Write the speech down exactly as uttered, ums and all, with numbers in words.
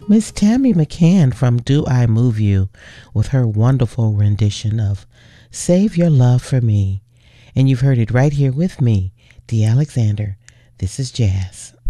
Miss Tammy McCann from Do I Move You with her wonderful rendition of Save Your Love for Me. And you've heard it right here with me, Dee Alexander. This is Jazz.